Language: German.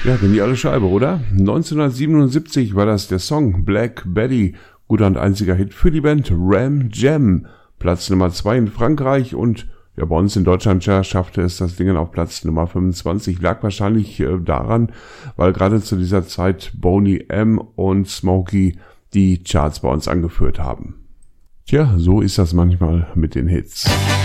Ja, geniale Scheibe, oder? 1977 war das der Song Black Betty, guter und einziger Hit für die Band Ram Jam. Platz Nummer 2 in Frankreich und ja, bei uns in Deutschland schaffte es das Ding auf Platz Nummer 25. Lag wahrscheinlich daran, weil gerade zu dieser Zeit Boney M. und Smokey die Charts bei uns angeführt haben. Tja, so ist das manchmal mit den Hits.